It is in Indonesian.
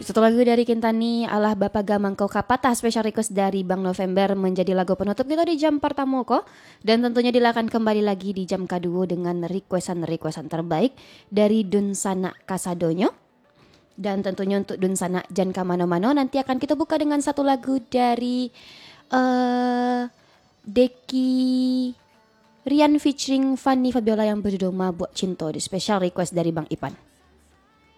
Satu lagu dari Kintani Alah Bapa Gamang Kau Kapatah, special request dari Bang November menjadi lagu penutup kita di jam pertama kok. Dan tentunya dilakukan kembali lagi di jam kedua dengan requestan terbaik dari Dunsana Kasadonyo. Dan tentunya untuk Dunsana Jan Kamano-mano nanti akan kita buka dengan satu lagu dari Deki Rian featuring Fanny Fabiola yang berjudul Mabuk Cinta, di special request dari Bang Ipan.